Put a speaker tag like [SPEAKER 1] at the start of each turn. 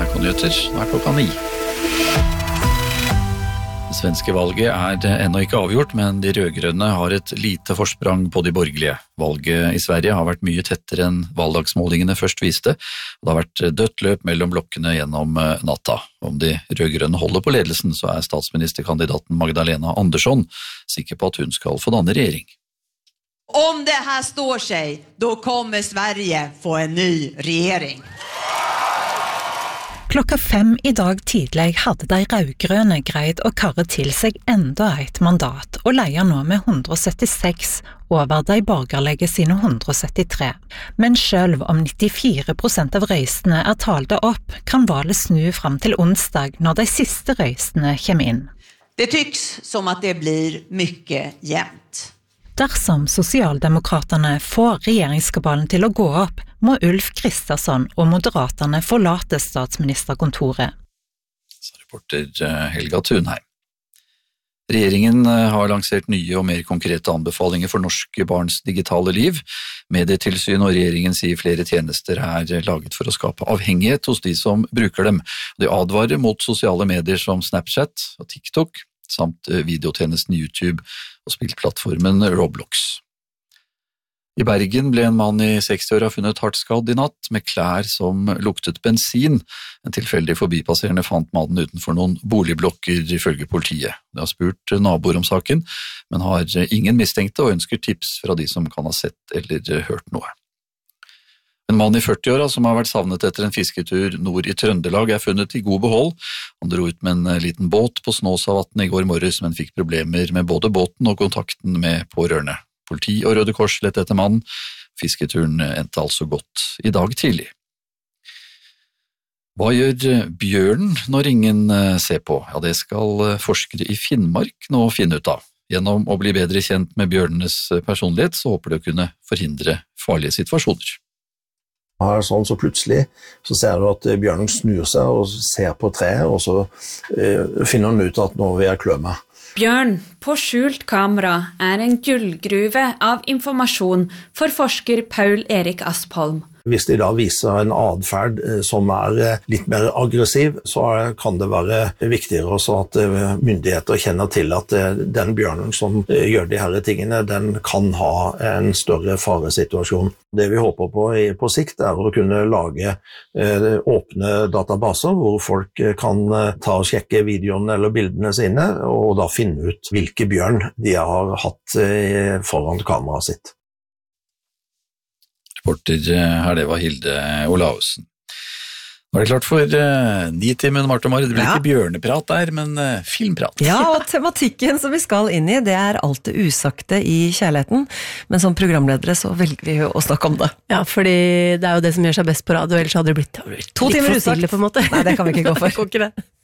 [SPEAKER 1] NRK-nyheter, nå klokka 9. Det svenske valget ennå ikke avgjort, men de rødgrønne har et lite forsprang på de borgerlige. Valget i Sverige har vært mye tettere enn valgdagsmålingene først viste, og det har vært dødt løp mellom blokkene gjennom natta. Om de rødgrønne holder på ledelsen, så statsministerkandidaten Magdalena Andersson sikker på at hun skal få danne regjering.
[SPEAKER 2] Om det här står sig, då kommer Sverige få en ny regering.
[SPEAKER 3] Klokka 5 i dag tidlig hadde de rødgrønne greid å karre til seg enda et mandat, og leier nå med 176 over de borgerlige sine 173. Men selv om 94% av røystene talte opp, kan valget snu fram til onsdag når de siste røystene kommer inn.
[SPEAKER 2] Det tycks som att det blir mycket jämnt.
[SPEAKER 3] Dersom Sosialdemokraterne får regjeringskabalen til å gå opp, må Ulf Kristersson og Moderaterne forlate statsministerkontoret.
[SPEAKER 1] Så reporter Helga Thunheim. Regjeringen har lansert nye og mer konkrete anbefalinger for norske barns digitale liv. Medietilsyn og regjeringen sier flere tjenester laget for å skape avhengighet hos de som bruker dem. De advarer mot sosiale medier som Snapchat og TikTok, samt videotjenesten YouTube og spillplattformen Roblox. I Bergen ble en mann i 60-åra funnet hardt skadd i natt med klær som luktet bensin. En tilfeldig forbipasserende fant mannen utenfor noen boligblokker ifølge politiet. De har spurt naboer om saken, men har ingen mistenkte og ønsker tips fra de som kan ha sett eller hørt noe. En mann i 40-åra som har vært savnet etter en fisketur nord i Trøndelag funnet i god behold. Han dro ut med en liten båt på Snåsavatnet i går morges, men fikk problemer med både båten og kontakten med pårørende. Politi og Røde Kors lette etter mannen. Fisketuren endte altså godt i dag tidlig. Hva gjør bjørnen når ingen ser på? Ja, det skal forskere i Finnmark nå finne ut av. Gjennom å bli bedre kjent med bjørnenes personlighet, så håper de å kunne forhindre farlige situasjoner.
[SPEAKER 4] Så plutselig så ser du at bjørnen snur seg og ser på treet, og så finner han ut at nå vil jeg klø meg.
[SPEAKER 5] Bjørn på skjult kamera en gullgruve av informasjon for forsker Paul Erik Aspholm.
[SPEAKER 4] Hvis de da viser en adferd som litt mer aggressiv, så kan det være viktigere også at myndigheter kjenner til at den bjørnen som gjør de her tingene, den kan ha en større faresituasjon. Det vi håper på sikt å kunne lage åpne databaser hvor folk kan ta og sjekke videoene eller bildene sine, og da finne ut hvilke bjørn de har hatt foran kameraet sitt.
[SPEAKER 1] Reporter her, det var Hilde Olausen. Var det klart for 9-timen, Marte og Mari? Det blir ikke bjørneprat der, men filmprat.
[SPEAKER 6] Ja, og tematikken som vi skal inn i, det alt det usagte i kjærligheten. Men som programledere så velger vi å snakke om det.
[SPEAKER 7] Ja, fordi det jo det som gjør seg best på radio, ellers hadde det blitt
[SPEAKER 6] 2 timer
[SPEAKER 7] litt for stille på en måte.
[SPEAKER 6] Nei, det kan vi ikke gå for.
[SPEAKER 7] Det går ikke det.